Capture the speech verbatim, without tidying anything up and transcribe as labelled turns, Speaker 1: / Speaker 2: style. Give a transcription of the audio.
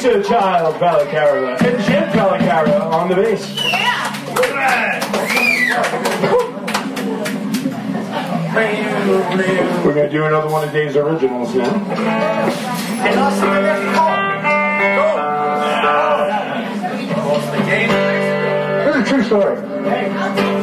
Speaker 1: Lisa Child Balacara and Jim Balacara on the bass.
Speaker 2: Yeah.
Speaker 1: We're going to do another one of Dave's originals now.
Speaker 3: And I'll see you next call. Go. This is a true story.